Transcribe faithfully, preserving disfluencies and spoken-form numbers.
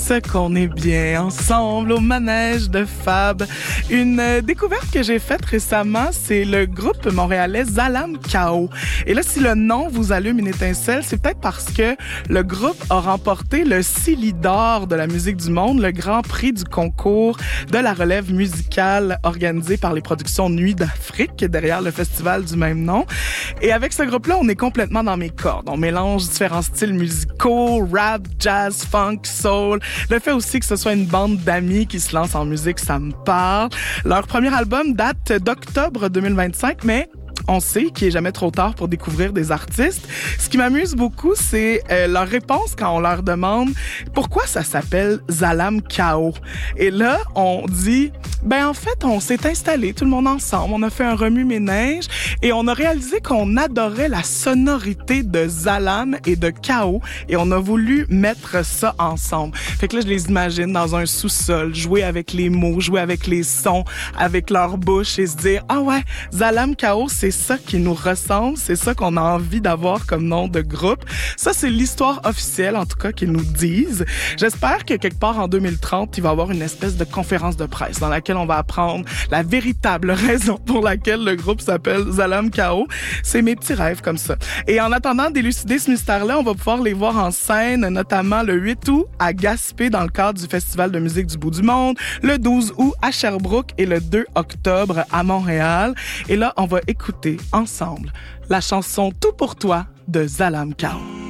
ce qu'on est bien ensemble au manège de Fab. Une euh, découverte que j'ai faite récemment, c'est le groupe montréalais Zalam Kao. Et là, si le nom vous allume une étincelle, c'est peut-être parce que le groupe a remporté le Silly d'or de la musique du monde, le grand prix du concours de la relève musicale organisé par les productions Nuit d'Afrique, derrière le festival du même nom. Et avec ce groupe-là, on est complètement dans mes cordes. On mélange différents styles musicaux, rap, jazz, funk, soul. Le fait aussi que ce soit une bande d'amis qui se lance en musique, ça me parle. Leur premier album date d'octobre deux mille vingt-cinq, mais on sait qu'il est jamais trop tard pour découvrir des artistes. Ce qui m'amuse beaucoup, c'est euh, leur réponse quand on leur demande pourquoi ça s'appelle Zalam Kao. Et là, on dit, ben en fait, on s'est installé tout le monde ensemble, on a fait un remue-ménage et on a réalisé qu'on adorait la sonorité de Zalam et de Kao et on a voulu mettre ça ensemble. Fait que là, je les imagine dans un sous-sol, jouer avec les mots, jouer avec les sons, avec leur bouche et se dire, ah ouais, Zalam Kao, c'est ça qui nous ressemble, c'est ça qu'on a envie d'avoir comme nom de groupe. Ça, c'est l'histoire officielle, en tout cas, qu'ils nous disent. J'espère que quelque part en deux mille trente, il va y avoir une espèce de conférence de presse dans laquelle on va apprendre la véritable raison pour laquelle le groupe s'appelle Zalam Kao. C'est mes petits rêves comme ça. Et en attendant d'élucider ce mystère-là, on va pouvoir les voir en scène, notamment le huit août à Gaspé dans le cadre du Festival de musique du bout du monde, le douze août à Sherbrooke et le deux octobre à Montréal. Et là, on va écouter ensemble la chanson Tout pour toi de Zalam Kao.